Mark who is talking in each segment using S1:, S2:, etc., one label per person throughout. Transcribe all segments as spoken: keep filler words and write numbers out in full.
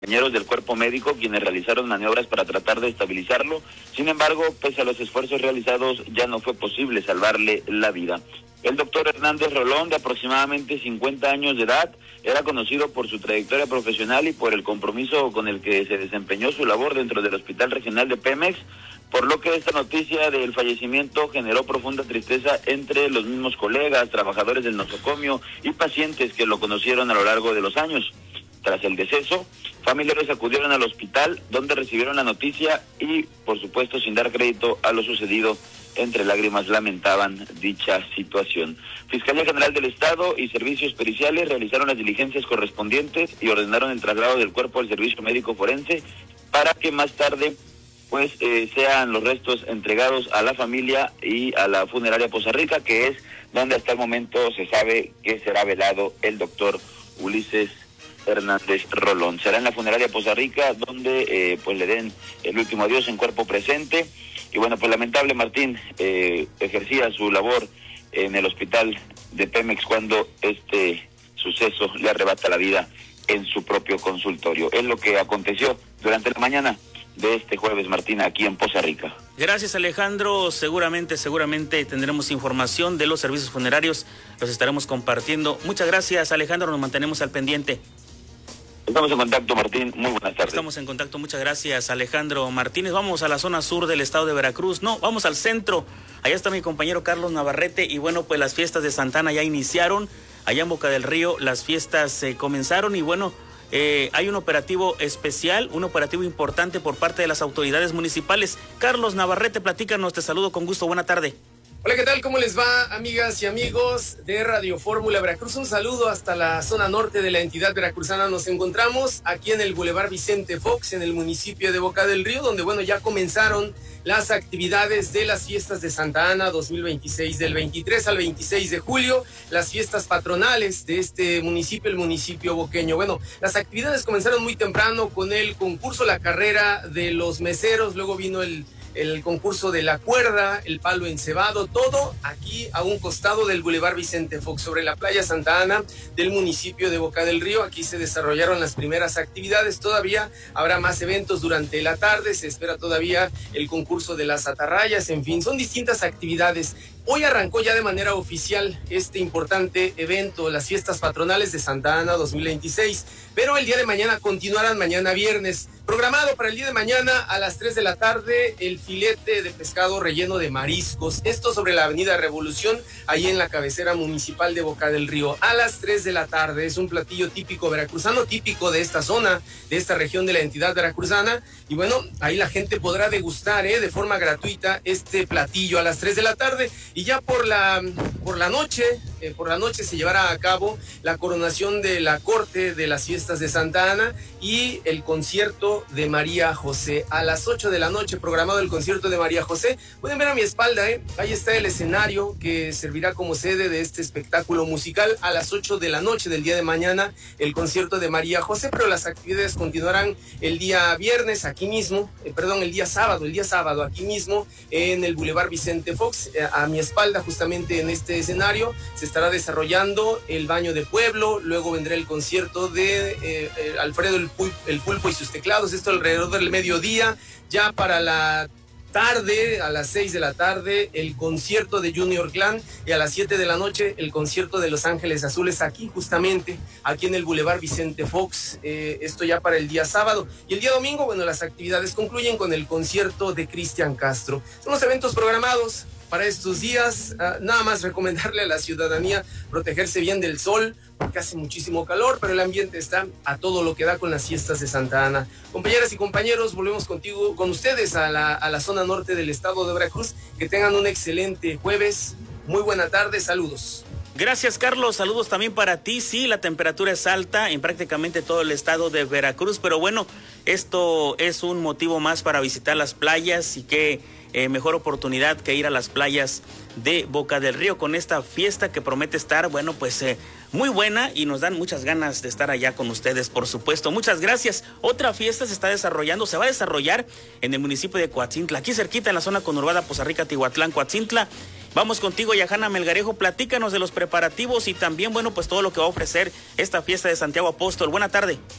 S1: compañeros del cuerpo médico, quienes realizaron maniobras para tratar de estabilizarlo. Sin embargo, pese a los esfuerzos realizados, ya no fue posible salvarle la vida. El doctor Hernández Rolón, de aproximadamente cincuenta años de edad, era conocido por su trayectoria profesional y por el compromiso con el que se desempeñó su labor dentro del Hospital Regional de Pemex, por lo que esta noticia del fallecimiento generó profunda tristeza entre los mismos colegas, trabajadores del nosocomio y pacientes que lo conocieron a lo largo de los años. Tras el deceso, familiares acudieron al hospital donde recibieron la noticia y, por supuesto, sin dar crédito a lo sucedido, entre lágrimas lamentaban dicha situación. Fiscalía General del Estado y servicios periciales realizaron las diligencias correspondientes y ordenaron el traslado del cuerpo al servicio médico forense para que más tarde pues eh, sean los restos entregados a la familia y a la funeraria Poza Rica, que es donde hasta el momento se sabe que será velado el doctor Ulises Hernández Rolón. Será en la funeraria Poza Rica donde eh, pues le den el último adiós en cuerpo presente. Y bueno, pues lamentable, Martín, eh, ejercía su labor en el hospital de Pemex cuando este suceso le arrebata la vida en su propio consultorio. Es lo que aconteció durante la mañana de este jueves, Martín, aquí en Poza Rica.
S2: Gracias, Alejandro. Seguramente, seguramente tendremos información de los servicios funerarios. Los estaremos compartiendo. Muchas gracias, Alejandro. Nos mantenemos al pendiente.
S1: Estamos en contacto, Martín. Muy buenas tardes.
S2: Estamos en contacto. Muchas gracias, Alejandro Martínez. Vamos a la zona sur del estado de Veracruz. No, vamos al centro. Allá está mi compañero Carlos Navarrete. Y bueno, pues las fiestas de Santa Ana ya iniciaron. Allá en Boca del Río las fiestas eh, comenzaron. Y bueno, eh, hay un operativo especial, un operativo importante por parte de las autoridades municipales. Carlos Navarrete, platícanos. Te saludo con gusto. Buena tarde.
S3: Hola, ¿qué tal? ¿Cómo les va, amigas y amigos de Radio Fórmula Veracruz? Un saludo hasta la zona norte de la entidad veracruzana. Nos encontramos aquí en el Boulevard Vicente Fox, en el municipio de Boca del Río, donde, bueno, ya comenzaron las actividades de las fiestas de Santa Ana dos mil veintiséis, del veintitrés al veintiséis de julio, las fiestas patronales de este municipio, el municipio boqueño. Bueno, las actividades comenzaron muy temprano con el concurso, la carrera de los meseros, luego vino el el concurso de la cuerda, el palo encebado, todo aquí a un costado del Boulevard Vicente Fox, sobre la playa Santa Ana del municipio de Boca del Río. Aquí se desarrollaron las primeras actividades. Todavía habrá más eventos durante la tarde, se espera todavía el concurso de las atarrayas, en fin, son distintas actividades. Hoy arrancó ya de manera oficial este importante evento, las fiestas patronales de Santa Ana dos mil veintiséis, pero el día de mañana continuarán, mañana viernes. Programado para el día de mañana a las tres de la tarde, el filete de pescado relleno de mariscos. Esto sobre la avenida Revolución, ahí en la cabecera municipal de Boca del Río. A las tres de la tarde, es un platillo típico veracruzano, típico de esta zona, de esta región de la entidad veracruzana. Y bueno, ahí la gente podrá degustar ¿eh? de forma gratuita este platillo a las tres de la tarde. Y ya por la, por la noche, eh, por la noche se llevará a cabo la coronación de la corte de las fiestas de Santa Ana y el concierto de María José. A las ocho de la noche programado el concierto de María José. Pueden ver a mi espalda, ¿eh? Ahí está el escenario que servirá como sede de este espectáculo musical. A las ocho de la noche del día de mañana el concierto de María José, pero las actividades continuarán el día viernes aquí mismo, eh, perdón, el día sábado, el día sábado aquí mismo en el Boulevard Vicente Fox. Eh, a mi espalda, justamente en este escenario, se estará desarrollando el baño de pueblo, luego vendrá el concierto de eh, eh, Alfredo el, Pul- el Pulpo y sus teclados, esto alrededor del mediodía. Ya para la tarde, a las seis de la tarde, el concierto de Junior Clan, y a las siete de la noche el concierto de Los Ángeles Azules, aquí justamente, aquí en el Boulevard Vicente Fox, eh, esto ya para el día sábado. Y el día domingo, bueno, las actividades concluyen con el concierto de Cristian Castro. Son los eventos programados para estos días. Uh, nada más recomendarle a la ciudadanía protegerse bien del sol, porque hace muchísimo calor, pero el ambiente está a todo lo que da con las fiestas de Santa Ana. Compañeras y compañeros, volvemos contigo, con ustedes a la, a la zona norte del estado de Veracruz. Que tengan un excelente jueves. Muy buena tarde, saludos.
S2: Gracias, Carlos. Saludos también para ti. Sí, la temperatura es alta en prácticamente todo el estado de Veracruz, pero bueno, esto es un motivo más para visitar las playas y qué eh, mejor oportunidad que ir a las playas de Boca del Río con esta fiesta que promete estar, bueno, pues eh, muy buena, y nos dan muchas ganas de estar allá con ustedes, por supuesto. Muchas gracias. Otra fiesta se está desarrollando, se va a desarrollar en el municipio de Coatzintla, aquí cerquita en la zona conurbada Poza Rica, Tihuatlán, Coatzintla. Vamos contigo, Yahana Melgarejo, platícanos de los preparativos y también, bueno, pues todo lo que va a ofrecer esta fiesta de Santiago Apóstol. Buena tarde.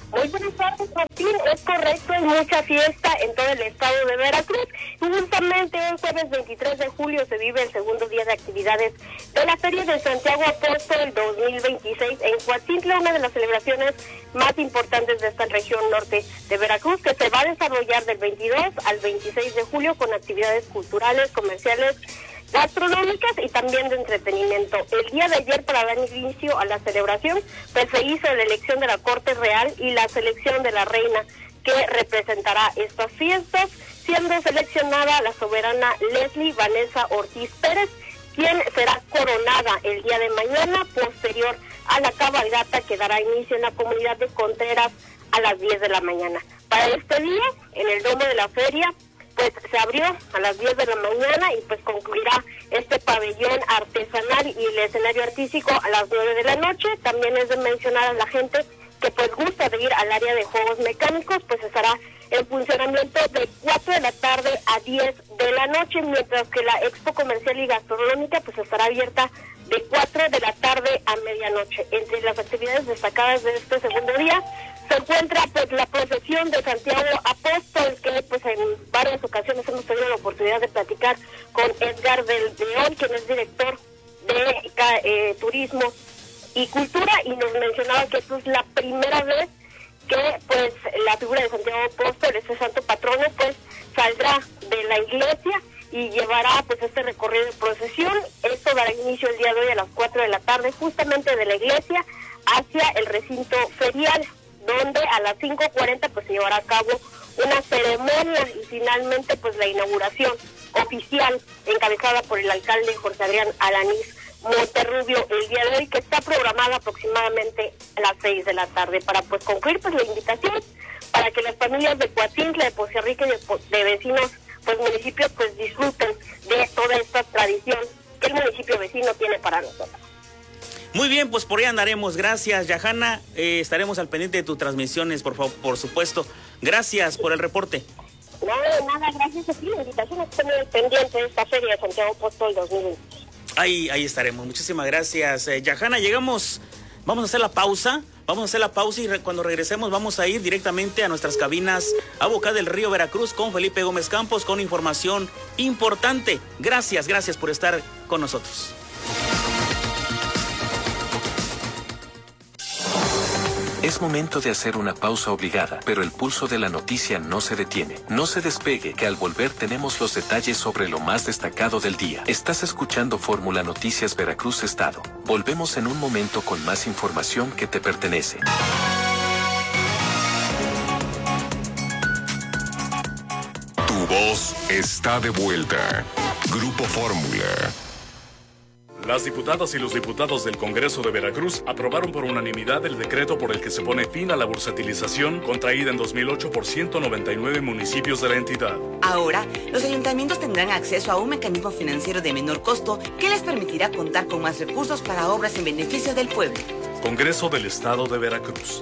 S4: Muy buenas tardes, Martín. Es correcto, hay mucha fiesta en todo el estado de Veracruz. Y justamente el jueves veintitrés de julio se vive el segundo día de actividades de la Feria de Santiago Apóstol dos mil veintiséis en Coatintla, una de las celebraciones más importantes de esta región norte de Veracruz, que se va a desarrollar del veintidós al veintiséis de julio con actividades culturales, comerciales, gastronómicas y también de entretenimiento. El día de ayer, para dar inicio a la celebración, pues se hizo la elección de la Corte Real y la selección de la reina que representará estas fiestas, siendo seleccionada la soberana Leslie Vanessa Ortiz Pérez, quien será coronada el día de mañana, posterior a la cabalgata que dará inicio en la comunidad de Contreras a las diez de la mañana. Para este día, en el domo de la feria, pues se abrió a las diez de la mañana y pues concluirá este pabellón artesanal y el escenario artístico a las nueve de la noche. También es de mencionar a la gente que pues gusta de ir al área de juegos mecánicos, pues estará en funcionamiento de cuatro de la tarde a diez de la noche, mientras que la expo comercial y gastronómica pues estará abierta de cuatro de la tarde a medianoche. Entre las actividades destacadas de este segundo día se encuentra pues la procesión de Santiago Apóstol, que pues en varias ocasiones hemos tenido la oportunidad de platicar con Edgar del León, quien es director de eh, Turismo y Cultura, y nos mencionaba que esto es la primera vez que pues la figura de Santiago Apóstol, este santo patrono, pues saldrá de la iglesia y llevará pues este recorrido de procesión. Esto dará inicio el día de hoy a las cuatro de la tarde, justamente de la iglesia hacia el recinto ferial, donde a las cinco cuarenta pues se llevará a cabo una ceremonia y finalmente pues la inauguración oficial encabezada por el alcalde Jorge Adrián Alanís Monterrubio el día de hoy, que está programada aproximadamente a las seis de la tarde. Para pues concluir pues la invitación para que las familias de Coatintla, de Poza Rica y de, de vecinos pues municipios pues disfruten de toda esta tradición que el municipio vecino tiene para nosotros.
S2: Muy bien, pues por ahí andaremos. Gracias, Yahana. Eh, estaremos al pendiente de tus transmisiones, por favor, por supuesto. Gracias por el reporte.
S4: No, nada, gracias a ti. La invitación es tener pendiente de esta feria de Santiago Apóstol dos mil veinte.
S2: Ahí, ahí estaremos. Muchísimas gracias, eh, Yahana. Llegamos, vamos a hacer la pausa. Vamos a hacer la pausa y re- cuando regresemos vamos a ir directamente a nuestras cabinas a Boca del Río, Veracruz, con Felipe Gómez Campos, con información importante. Gracias, gracias por estar con nosotros.
S5: Es momento de hacer una pausa obligada, pero el pulso de la noticia no se detiene. No se despegue, que al volver tenemos los detalles sobre lo más destacado del día. Estás escuchando Fórmula Noticias Veracruz Estado. Volvemos en un momento con más información que te pertenece.
S6: Tu voz está de vuelta. Grupo Fórmula.
S7: Las diputadas y los diputados del Congreso de Veracruz aprobaron por unanimidad el decreto por el que se pone fin a la bursatilización contraída en dos mil ocho por ciento noventa y nueve municipios de la entidad.
S8: Ahora, los ayuntamientos tendrán acceso a un mecanismo financiero de menor costo que les permitirá contar con más recursos para obras en beneficio del pueblo.
S7: Congreso del Estado de Veracruz.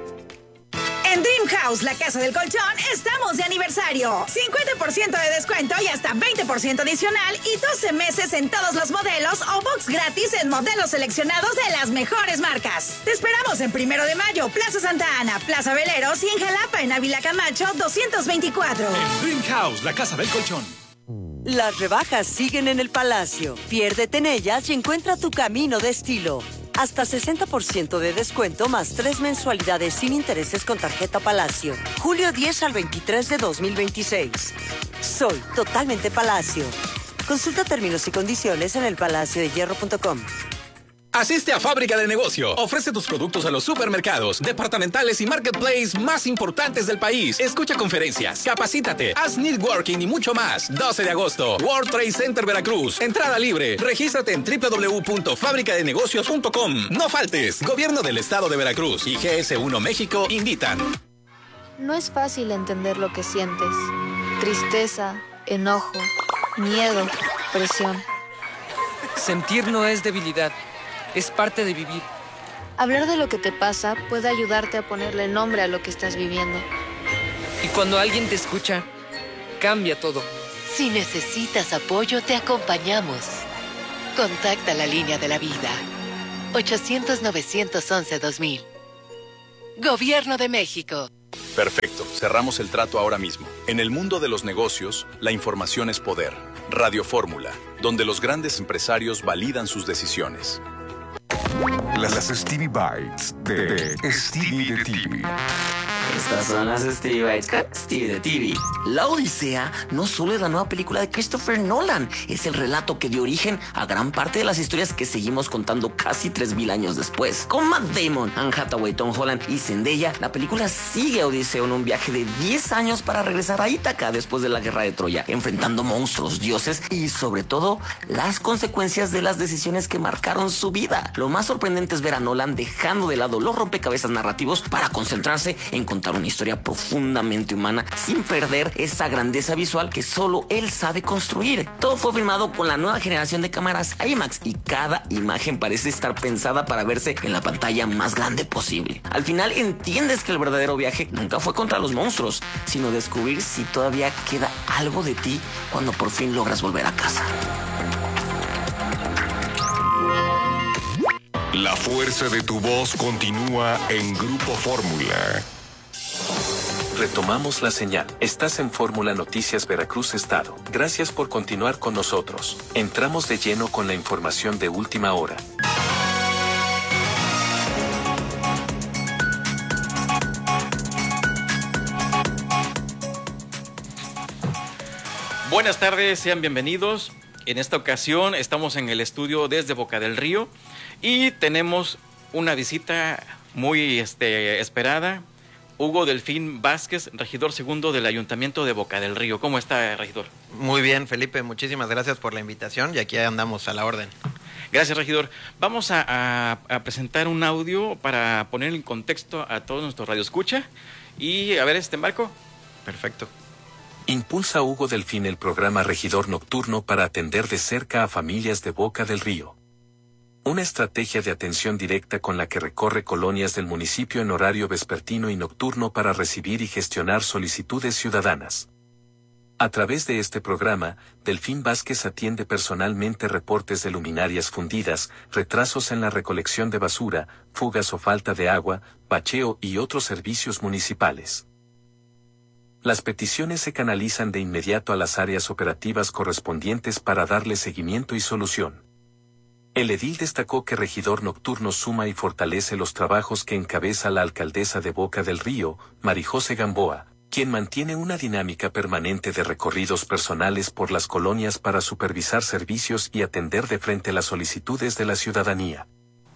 S9: En Dream House, la casa del colchón, estamos de aniversario. cincuenta por ciento de descuento y hasta veinte por ciento adicional y doce meses en todos los modelos o box gratis en modelos seleccionados de las mejores marcas. Te esperamos en Primero de Mayo, Plaza Santa Ana, Plaza Veleros y en Jalapa, en Ávila Camacho doscientos veinticuatro.
S10: En Dream House, la casa del colchón.
S11: Las rebajas siguen en el Palacio. Piérdete en ellas y encuentra tu camino de estilo. Hasta sesenta por ciento de descuento más tres mensualidades sin intereses con tarjeta Palacio. Julio diez al veintitrés de dos mil veintiséis. Soy totalmente Palacio. Consulta términos y condiciones en el palacio de hierro punto com.
S10: Asiste a Fábrica de Negocio. Ofrece tus productos a los supermercados, departamentales y marketplace más importantes del país. Escucha conferencias, capacítate, haz networking y mucho más. doce de agosto, World Trade Center Veracruz. Entrada libre. Regístrate en doble u doble u doble u punto fábrica de negocios punto com. No faltes. Gobierno del Estado de Veracruz y G S uno México invitan.
S12: No es fácil entender lo que sientes. Tristeza, enojo, miedo, presión.
S13: Sentir no es debilidad. Es parte de vivir.
S12: Hablar de lo que te pasa puede ayudarte a ponerle nombre a lo que estás viviendo.
S13: Y cuando alguien te escucha, cambia todo.
S14: Si necesitas apoyo, te acompañamos. Contacta la línea de la vida. ochocientos, novecientos once, dos mil. Gobierno de México.
S15: Perfecto, cerramos el trato ahora mismo. En el mundo de los negocios, la información es poder. Radio Fórmula, donde los grandes empresarios validan sus decisiones.
S6: Las Stevie Bites de Stevie de T V.
S16: Estas son las Stevie Bites con Stevie de T V. La Odisea no solo es la nueva película de Christopher Nolan, es el relato que dio origen a gran parte de las historias que seguimos contando casi tres mil años después. Con Matt Damon, Anne Hathaway, Tom Holland y Zendaya, la película sigue a Odiseo en un viaje de diez años para regresar a Ítaca después de la guerra de Troya, enfrentando monstruos, dioses y sobre todo las consecuencias de las decisiones que marcaron su vida. Lo más sorprendente es ver a Nolan dejando de lado los rompecabezas narrativos para concentrarse en contar una historia profundamente humana sin perder esa grandeza visual que solo él sabe construir. Todo fue filmado con la nueva generación de cámaras IMAX y cada imagen parece estar pensada para verse en la pantalla más grande posible. Al final entiendes que el verdadero viaje nunca fue contra los monstruos, sino descubrir si todavía queda algo de ti cuando por fin logras volver a casa.
S6: La fuerza de tu voz continúa en Grupo Fórmula.
S5: Retomamos la señal. Estás en Fórmula Noticias Veracruz Estado. Gracias por continuar con nosotros. Entramos de lleno con la información de última hora.
S17: Buenas tardes, sean bienvenidos. En esta ocasión estamos en el estudio desde Boca del Río y tenemos una visita muy este, esperada. Hugo Delfín Vázquez, regidor segundo del Ayuntamiento de Boca del Río. ¿Cómo está, regidor?
S18: Muy bien, Felipe. Muchísimas gracias por la invitación y aquí andamos a la orden.
S17: Gracias, regidor. Vamos a, a, a presentar un audio para poner en contexto a todos nuestros radioescucha. Y a ver, este Marco.
S18: Perfecto.
S5: Impulsa Hugo Delfín el programa Regidor Nocturno para atender de cerca a familias de Boca del Río. Una estrategia de atención directa con la que recorre colonias del municipio en horario vespertino y nocturno para recibir y gestionar solicitudes ciudadanas. A través de este programa, Delfín Vázquez atiende personalmente reportes de luminarias fundidas, retrasos en la recolección de basura, fugas o falta de agua, bacheo y otros servicios municipales. Las peticiones se canalizan de inmediato a las áreas operativas correspondientes para darle seguimiento y solución. El edil destacó que Regidor Nocturno suma y fortalece los trabajos que encabeza la alcaldesa de Boca del Río, Marijose Gamboa, quien mantiene una dinámica permanente de recorridos personales por las colonias para supervisar servicios y atender de frente las solicitudes de la ciudadanía.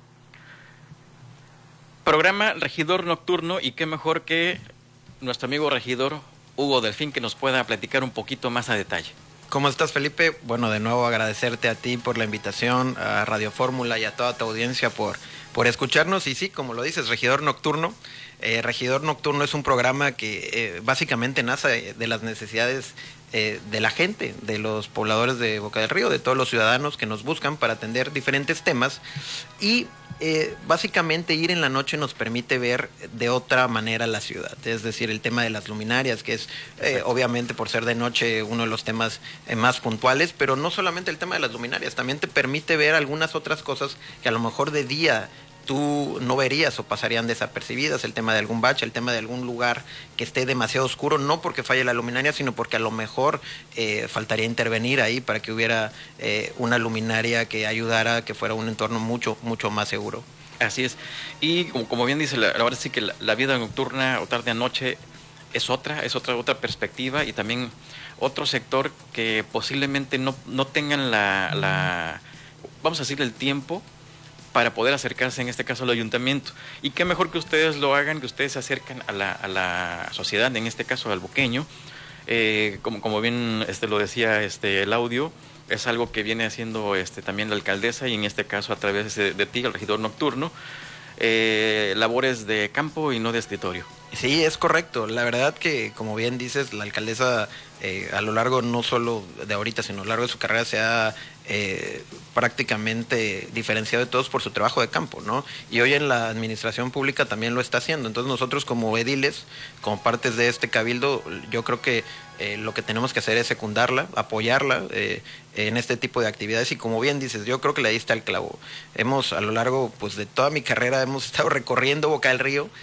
S17: Programa Regidor Nocturno, y qué mejor que nuestro amigo regidor Hugo Delfín, que nos pueda platicar un poquito más a detalle.
S18: ¿Cómo estás, Felipe? Bueno, de nuevo agradecerte a ti por la invitación, a Radio Fórmula y a toda tu audiencia por, por escucharnos. Y sí, como lo dices, Regidor Nocturno. Eh, Regidor Nocturno es un programa que eh, básicamente nace de las necesidades eh, de la gente, de los pobladores de Boca del Río, de todos los ciudadanos que nos buscan para atender diferentes temas. Y Eh, básicamente ir en la noche nos permite ver de otra manera la ciudad, es decir, el tema de las luminarias, que es eh, obviamente por ser de noche uno de los temas eh, más puntuales, pero no solamente el tema de las luminarias, también te permite ver algunas otras cosas que a lo mejor de día tú no verías o pasarían desapercibidas, el tema de algún bache, el tema de algún lugar que esté demasiado oscuro, no porque falle la luminaria, sino porque a lo mejor eh, faltaría intervenir ahí para que hubiera eh, una luminaria que ayudara a que fuera un entorno mucho, mucho más seguro.
S17: Así es. Y como, como bien dice, la, la verdad sí que la, la vida nocturna o tarde a noche es otra, es otra, otra perspectiva, y también otro sector que posiblemente no, no tengan la, la, vamos a decir, el tiempo para poder acercarse, en este caso, al ayuntamiento. Y qué mejor que ustedes lo hagan, que ustedes se acercan a la, a la sociedad, en este caso al boqueño. Eh, como, como bien este, lo decía este, el audio, es algo que viene haciendo este, también la alcaldesa, y en este caso a través de, de ti, el regidor nocturno, eh, labores de campo y no de escritorio.
S18: Sí, es correcto. La verdad que, como bien dices, la alcaldesa eh, a lo largo, no solo de ahorita, sino a lo largo de su carrera se ha eh, prácticamente diferenciado de todos por su trabajo de campo, ¿no? Y hoy en la administración pública también lo está haciendo. Entonces nosotros como ediles, como partes de este cabildo, yo creo que eh, lo que tenemos que hacer es secundarla, apoyarla eh, en este tipo de actividades. Y como bien dices, yo creo que le diste al clavo. Hemos, a lo largo pues de toda mi carrera, hemos estado recorriendo Boca del Río,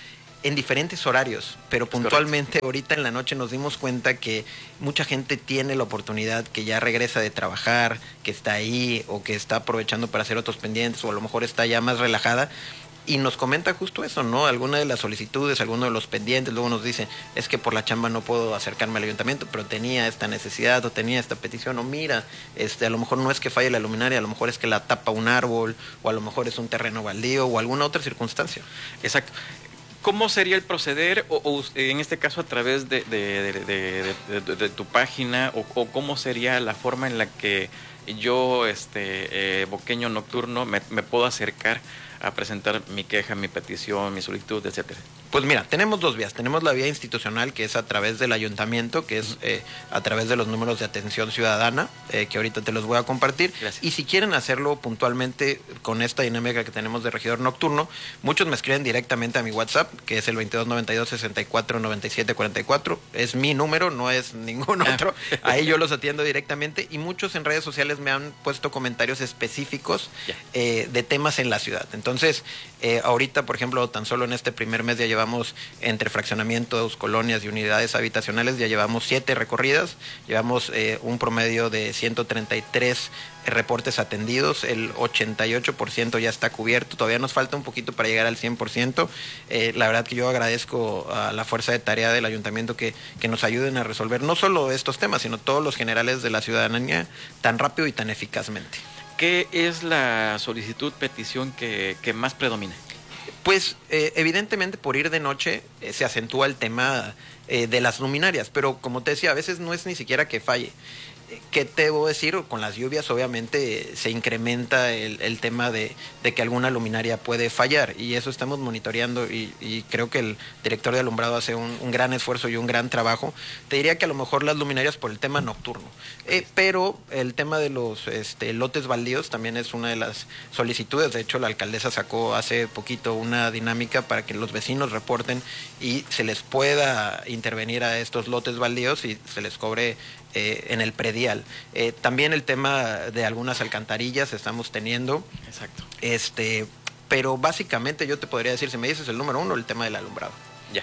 S18: en diferentes horarios, pero puntualmente ahorita en la noche nos dimos cuenta que mucha gente tiene la oportunidad, que ya regresa de trabajar, que está ahí o que está aprovechando para hacer otros pendientes o a lo mejor está ya más relajada. Y nos comenta justo eso, ¿no? Alguna de las solicitudes, alguno de los pendientes, luego nos dice, es que por la chamba no puedo acercarme al ayuntamiento, pero tenía esta necesidad o tenía esta petición, o mira, este, a lo mejor no es que falle la luminaria, a lo mejor es que la tapa un árbol, o a lo mejor es un terreno baldío, o alguna otra circunstancia.
S17: Exacto. ¿Cómo sería el proceder, o, o en este caso a través de, de, de, de, de, de, de tu página, o, o cómo sería la forma en la que yo, este, eh, boqueño nocturno, me, me puedo acercar a presentar mi queja, mi petición, mi solicitud, etcétera?
S18: Pues mira, tenemos dos vías. Tenemos la vía institucional, que es a través del ayuntamiento, que es eh, a través de los números de atención ciudadana, eh, que ahorita te los voy a compartir.
S17: Gracias.
S18: Y si quieren hacerlo puntualmente con esta dinámica que tenemos de regidor nocturno, muchos me escriben directamente a mi WhatsApp, que es el veintidós noventa y dos sesenta y cuatro noventa y siete cuarenta y cuatro. Es mi número, no es ningún otro. Ahí yo los atiendo directamente, y muchos en redes sociales me han puesto comentarios específicos eh, de temas en la ciudad. Entonces, eh, ahorita, por ejemplo, tan solo en este primer mes ya llevamos entre fraccionamientos, colonias y unidades habitacionales, ya llevamos siete recorridas, llevamos eh, un promedio de ciento treinta y tres reportes atendidos, el ochenta y ocho por ciento ya está cubierto, todavía nos falta un poquito para llegar al cien por ciento. Eh, la verdad que yo agradezco a la fuerza de tarea del ayuntamiento que, que nos ayuden a resolver no solo estos temas, sino todos los generales de la ciudadanía tan rápido y tan eficazmente.
S17: ¿Qué es la solicitud, petición que, que más predomina?
S18: Pues eh, evidentemente por ir de noche eh, se acentúa el tema eh, de las luminarias, pero como te decía, a veces no es ni siquiera que falle. ¿Qué te debo decir? Con las lluvias obviamente se incrementa el, el tema de, de que alguna luminaria puede fallar, y eso estamos monitoreando, y, y creo que el director de alumbrado hace un, un gran esfuerzo y un gran trabajo. Te diría que a lo mejor las luminarias por el tema nocturno, eh, pero el tema de los este, lotes baldíos también es una de las solicitudes. De hecho, la alcaldesa sacó hace poquito una dinámica para que los vecinos reporten y se les pueda intervenir a estos lotes baldíos y se les cobre Eh, en el predial. Eh, también el tema de algunas alcantarillas estamos teniendo.
S17: Exacto.
S18: Este, pero básicamente yo te podría decir, si me dices el número uno, el tema del alumbrado.
S17: Ya.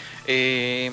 S17: Eh,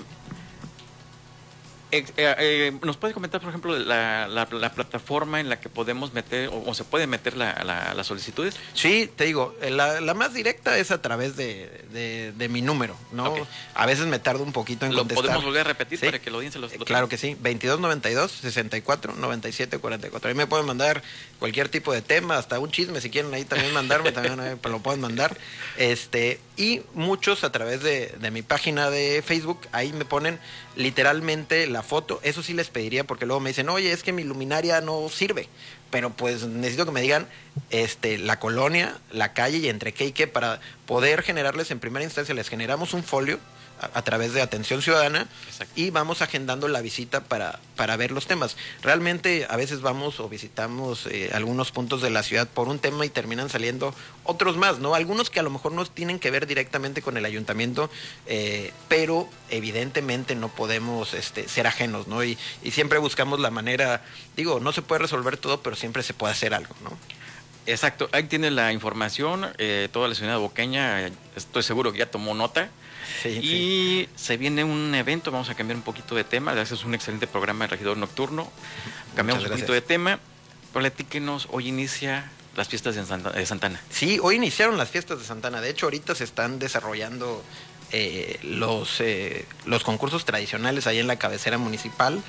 S17: eh, eh, ¿Nos puedes comentar, por ejemplo, la, la, la plataforma en la que podemos meter, o, o se puede meter la, la, las solicitudes?
S18: Sí, te digo, la, la más directa es a través de, de, de mi número, ¿no? Okay. A veces me tardo un poquito en
S17: ¿Lo
S18: contestar.
S17: podemos volver a repetir? ¿Sí? Para que la audiencia lo, lo
S18: Claro que sí, veintidós noventa y dos sesenta y cuatro noventa y siete cuarenta y cuatro. Ahí me pueden mandar cualquier tipo de tema, hasta un chisme, si quieren ahí también mandarme, también lo pueden mandar. Este, y muchos a través de, de mi página de Facebook, ahí me ponen literalmente la foto. Eso sí les pediría, porque luego me dicen, oye, es que mi luminaria no sirve, pero pues necesito que me digan este, la colonia, la calle y entre qué y qué, para poder generarles en primera instancia. Les generamos un folio a, a través de atención ciudadana. Exacto. Y vamos agendando la visita para, para ver los temas. Realmente a veces vamos o visitamos eh, algunos puntos de la ciudad por un tema y terminan saliendo otros más, ¿no? Algunos que a lo mejor no tienen que ver directamente con el ayuntamiento, eh, pero evidentemente no podemos este, ser ajenos, ¿no? Y, y siempre buscamos la manera, digo, no se puede resolver todo, pero siempre se puede hacer algo, ¿no?
S17: Exacto, ahí tiene la información, eh, toda la ciudad boqueña, estoy seguro que ya tomó nota. Sí, y sí. Se viene un evento, vamos a cambiar un poquito de tema. Este es un excelente programa de regidor nocturno. Cambiamos un poquito de tema. Platíquenos, hoy inicia las fiestas de, Santa, de Santana.
S18: Sí, hoy iniciaron las fiestas de Santana. De hecho, ahorita se están desarrollando eh, los, eh, los concursos tradicionales ahí en la cabecera municipal.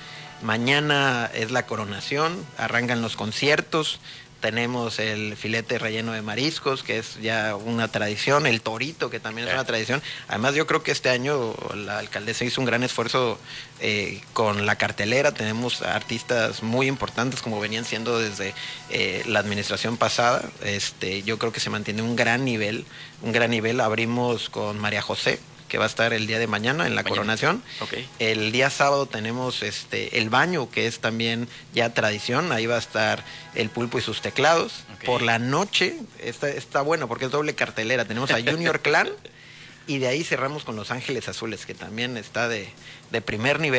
S18: Mañana es la coronación, arrancan los conciertos. Tenemos el filete relleno de mariscos, que es ya una tradición, el torito, que también es una tradición. Además, yo creo que este año la alcaldesa hizo un gran esfuerzo eh, con la cartelera. Tenemos artistas muy importantes, como venían siendo desde eh, la administración pasada. Este, yo creo que se mantiene un gran nivel, un gran nivel. Abrimos con María José, que va a estar el día de mañana en la mañana. Coronación. Okay. El día sábado tenemos este el baño, que es también ya tradición. Ahí va a estar el Pulpo y sus teclados. Okay. Por la noche está, está bueno porque es doble cartelera. Tenemos a Junior Clan y de ahí cerramos con Los Ángeles Azules, que también está de, de primer nivel.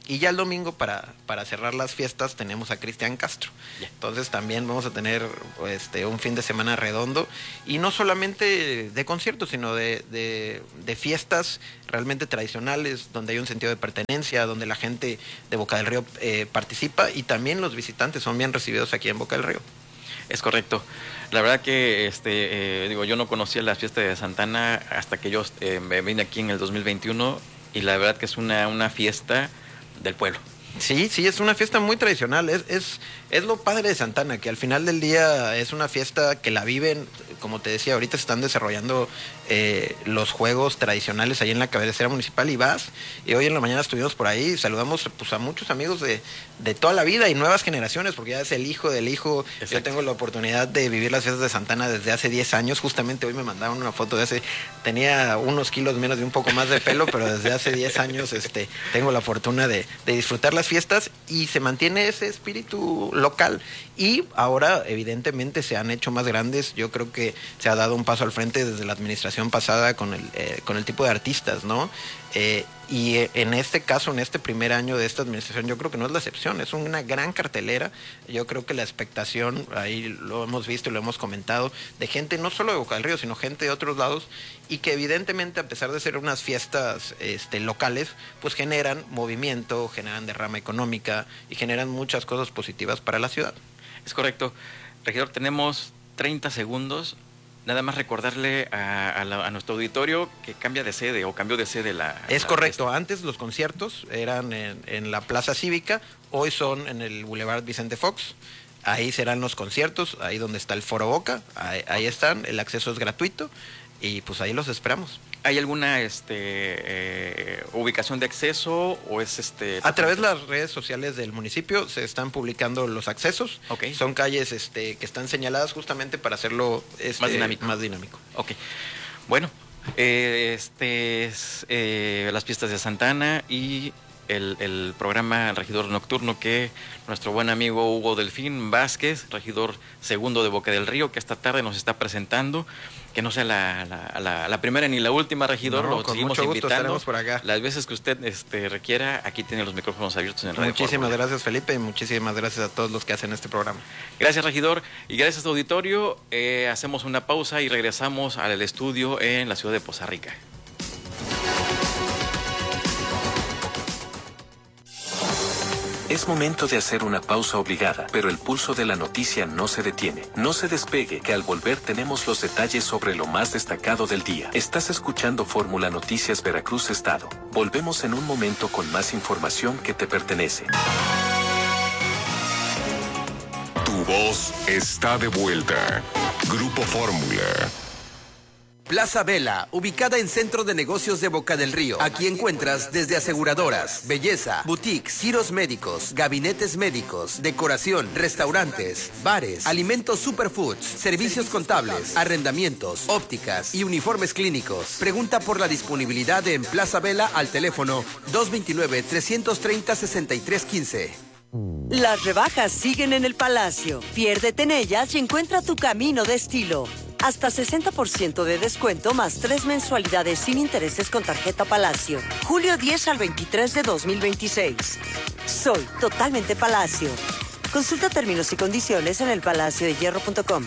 S18: Y ya el domingo, para, para cerrar las fiestas, tenemos a Cristian Castro. Yeah. Entonces también vamos a tener este, un fin de semana redondo. Y no solamente de conciertos, sino de, de, de fiestas realmente tradicionales, donde hay un sentido de pertenencia, donde la gente de Boca del Río eh, participa, y también los visitantes son bien recibidos aquí en Boca del Río.
S17: Es correcto. La verdad que este eh, digo, yo no conocía la fiesta de Santana hasta que yo eh, me vine aquí en el dos mil veintiuno, y la verdad que es una, una fiesta del pueblo.
S18: Sí, sí, es una fiesta muy tradicional. Es, es, es lo padre de Santana, que al final del día es una fiesta que la viven, como te decía, ahorita se están desarrollando eh, los juegos tradicionales ahí en la cabecera municipal, y vas, y hoy en la mañana estuvimos por ahí, saludamos pues, a muchos amigos de, de toda la vida y nuevas generaciones, porque ya es el hijo del hijo. Exacto. Yo tengo la oportunidad de vivir las fiestas de Santana desde hace diez años, justamente hoy me mandaron una foto de hace, tenía unos kilos menos de un poco más de pelo, pero desde hace diez años este, tengo la fortuna de, de disfrutar las fiestas, y se mantiene ese espíritu local. Y ahora evidentemente se han hecho más grandes. Yo creo que se ha dado un paso al frente desde la administración pasada con el, eh, con el tipo de artistas, ¿no? Eh, y en este caso, en este primer año de esta administración, yo creo que no es la excepción, es una gran cartelera. Yo creo que la expectación, ahí lo hemos visto y lo hemos comentado, de gente no solo de Boca del Río, sino gente de otros lados, y que evidentemente, a pesar de ser unas fiestas este, locales, pues generan movimiento, generan derrama económica y generan muchas cosas positivas para la ciudad.
S17: Es correcto. Regidor, tenemos treinta segundos. Nada más recordarle a, a, la, a nuestro auditorio que cambia de sede o cambió de sede la...
S18: Es
S17: la
S18: correcto.
S17: fiesta.
S18: Antes los conciertos eran en, en la Plaza Cívica, hoy son en el Boulevard Vicente Fox. Ahí serán los conciertos, ahí donde está el Foro Boca, ahí, ahí están, el acceso es gratuito, y pues ahí los esperamos.
S17: ¿Hay alguna este, eh, ubicación de acceso o es este?
S18: A través de las redes sociales del municipio se están publicando los accesos.
S17: Okay.
S18: Son calles este, que están señaladas justamente para hacerlo este,
S17: más dinámico.
S18: Más dinámico.
S17: Ok. Bueno, eh, este es eh, las fiestas de Santana y el, el programa El Regidor Nocturno, que nuestro buen amigo Hugo Delfín Vázquez, regidor segundo de Boca del Río, que esta tarde nos está presentando. Que no sea la, la, la, la primera ni la última, regidor,
S18: no,
S17: lo
S18: con
S17: seguimos
S18: mucho gusto,
S17: invitando.
S18: estaremos por acá.
S17: Las veces que usted este, requiera, aquí tiene los micrófonos abiertos en el Radio
S18: Muchísimas
S17: Fórmula.
S18: gracias, Felipe, y muchísimas gracias a todos los que hacen este programa.
S17: Gracias, regidor, y gracias a auditorio. Eh, hacemos una pausa y regresamos al estudio en la ciudad de Poza Rica.
S5: Es momento de hacer una pausa obligada, pero el pulso de la noticia no se detiene. No se despegue, que al volver tenemos los detalles sobre lo más destacado del día. Estás escuchando Fórmula Noticias Veracruz Estado. Volvemos en un momento con más información que te pertenece.
S6: Tu voz está de vuelta. Grupo Fórmula.
S19: Plaza Vela, ubicada en Centro de Negocios de Boca del Río. Aquí encuentras desde aseguradoras, belleza, boutiques, giros médicos, gabinetes médicos, decoración, restaurantes, bares, alimentos superfoods, servicios contables, arrendamientos, ópticas y uniformes clínicos. Pregunta por la disponibilidad en Plaza Vela al teléfono dos veintinueve, trescientos treinta, sesenta y tres quince.
S11: Las rebajas siguen en el Palacio. Piérdete en ellas y encuentra tu camino de estilo. Hasta sesenta por ciento de descuento más tres mensualidades sin intereses con tarjeta Palacio. julio diez al veintitrés de dos mil veintiséis. Soy totalmente Palacio. Consulta términos y condiciones en el palacio de hierro punto com.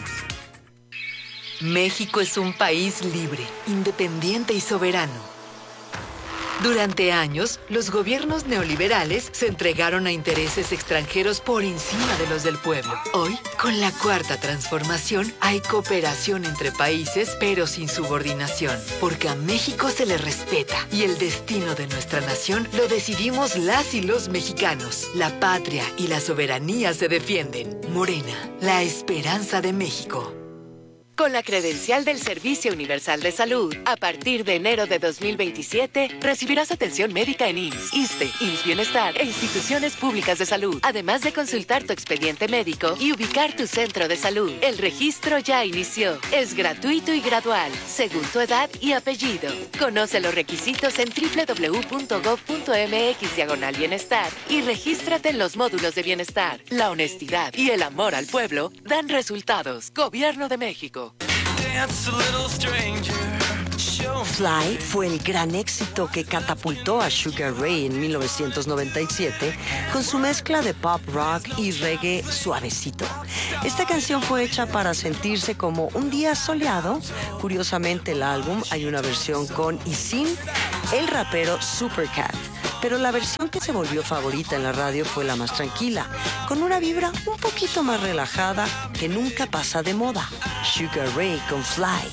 S14: México es un país libre, independiente y soberano. Durante años, los gobiernos neoliberales se entregaron a intereses extranjeros por encima de los del pueblo. Hoy, con la Cuarta Transformación, hay cooperación entre países, pero sin subordinación. Porque a México se le respeta y el destino de nuestra nación lo decidimos las y los mexicanos. La patria y la soberanía se defienden. Morena, la esperanza de México.
S20: Con la credencial del Servicio Universal de Salud, a partir de enero de dos mil veintisiete, recibirás atención médica en I M S S, ISSSTE, I M S S Bienestar e instituciones públicas de salud, además de consultar tu expediente médico y ubicar tu centro de salud. El registro ya inició. Es gratuito y gradual, según tu edad y apellido. Conoce los requisitos en doble u doble u doble u punto gob punto eme equis diagonal bienestar y regístrate en los módulos de bienestar. La honestidad y el amor al pueblo dan resultados. Gobierno de México.
S21: Dance a little stranger, show
S11: Fly fue el gran éxito que catapultó a Sugar Ray en mil novecientos noventa y siete con su mezcla de pop rock y reggae suavecito. Esta canción fue hecha para sentirse como un día soleado. Curiosamente, el álbum hay una versión con y sin el rapero Supercat. Pero la versión que se volvió favorita en la radio fue la más tranquila, con una vibra un poquito más relajada que nunca pasa de moda. Sugar Ray con Fly.